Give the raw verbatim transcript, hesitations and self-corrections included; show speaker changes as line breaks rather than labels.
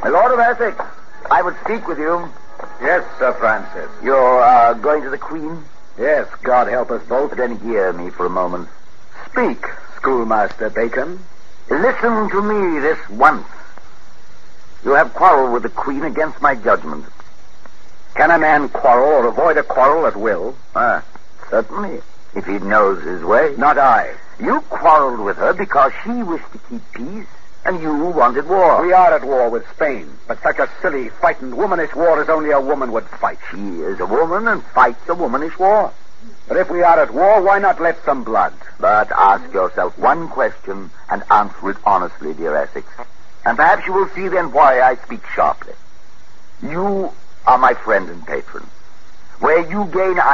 My Lord of Essex, I would speak with you.
Yes, Sir Francis.
You're uh, going to the Queen?
Yes, God help us both.
Then hear me for a moment.
Speak, Schoolmaster Bacon.
Listen to me this once. You have quarreled with the Queen against my judgment.
Can a man quarrel or avoid a quarrel at will?
Ah, certainly, if he knows his way.
Not I.
You quarreled with her because she wished to keep peace, and you wanted war.
We are at war with Spain, but such a silly, frightened, womanish war as only a woman would fight.
She is a woman and fights a womanish war.
But if we are at war, why not let some blood?
But ask yourself one question and answer it honestly, dear Essex. And perhaps you will see then why I speak sharply. You are my friend and patron. Where you gain